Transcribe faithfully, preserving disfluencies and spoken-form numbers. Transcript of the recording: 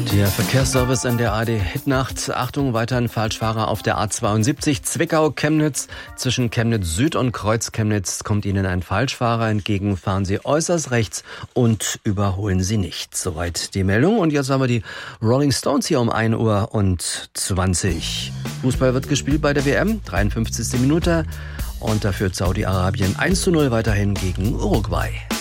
Der Verkehrsservice in der A R D-Hitnacht. Achtung, weiterhin Falschfahrer auf der A zweiundsiebzig Zwickau-Chemnitz. Zwischen Chemnitz Süd und Kreuz Chemnitz kommt Ihnen ein Falschfahrer entgegen. Fahren Sie äußerst rechts und überholen Sie nicht. Soweit die Meldung. Und jetzt haben wir die Rolling Stones hier um ein Uhr zwanzig. Fußball wird gespielt bei der W M. dreiundfünfzigste Minute. Und da führt Saudi-Arabien eins zu null weiterhin gegen Uruguay.